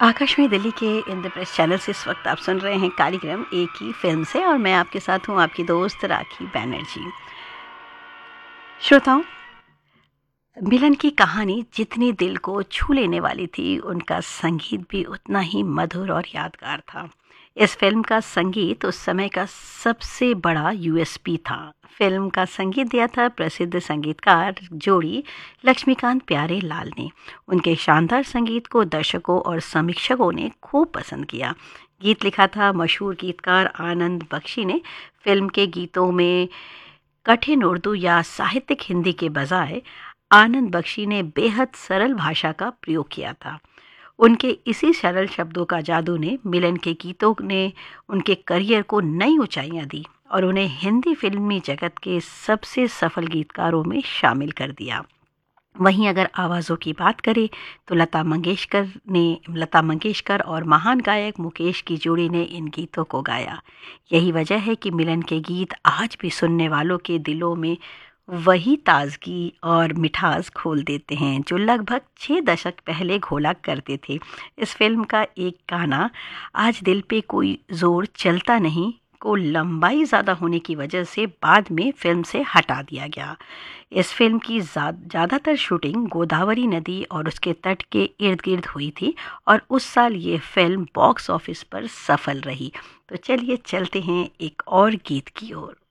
आकाशवाणी दिल्ली के इंद्रप्रस्थ चैनल से इस वक्त आप सुन रहे हैं कार्यक्रम एक ही फिल्म से और मैं आपके साथ हूं आपकी दोस्त राखी बैनर्जी। श्रोताओं, मिलन की कहानी जितनी दिल को छू लेने वाली थी उनका संगीत भी उतना ही मधुर और यादगार था। इस फिल्म का संगीत उस समय का सबसे बड़ा यूएसपी था। फिल्म का संगीत दिया था प्रसिद्ध संगीतकार जोड़ी लक्ष्मीकांत प्यारे लाल ने। उनके शानदार संगीत को दर्शकों और समीक्षकों ने खूब पसंद किया। गीत लिखा था मशहूर गीतकार आनंद बख्शी ने। फिल्म के गीतों में कठिन उर्दू या साहित्यिक हिंदी के बजाय आनंद बख्शी ने बेहद सरल भाषा का प्रयोग किया था। उनके इसी सरल शब्दों का जादू ने मिलन के गीतों ने उनके करियर को नई ऊंचाइयां दी और उन्हें हिंदी फिल्मी जगत के सबसे सफल गीतकारों में शामिल कर दिया। वहीं अगर आवाज़ों की बात करें तो लता मंगेशकर और महान गायक मुकेश की जोड़ी ने इन गीतों को गाया। यही वजह है कि मिलन के गीत आज भी सुनने वालों के दिलों में वही ताजगी और मिठास घोल देते हैं जो लगभग 6 दशक पहले घोला करते थे। इस फिल्म का एक गाना आज दिल पे कोई जोर चलता नहीं को लंबाई ज़्यादा होने की वजह से बाद में फिल्म से हटा दिया गया। इस फिल्म की ज़्यादातर शूटिंग गोदावरी नदी और उसके तट के इर्द गिर्द हुई थी और उस साल ये फिल्म बॉक्स ऑफिस पर सफल रही। तो चलिए चलते हैं एक और गीत की ओर।